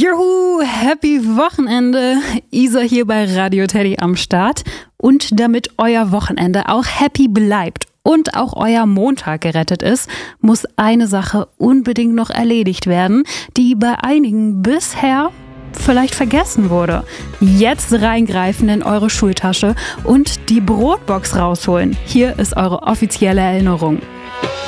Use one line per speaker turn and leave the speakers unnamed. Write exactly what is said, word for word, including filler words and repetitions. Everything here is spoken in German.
Juhu, happy Wochenende. Isa hier bei Radio Teddy am Start. Und damit euer Wochenende auch happy bleibt und auch euer Montag gerettet ist, muss eine Sache unbedingt noch erledigt werden, die bei einigen bisher vielleicht vergessen wurde. Jetzt reingreifen in eure Schultasche und die Brotbox rausholen. Hier ist eure offizielle Erinnerung.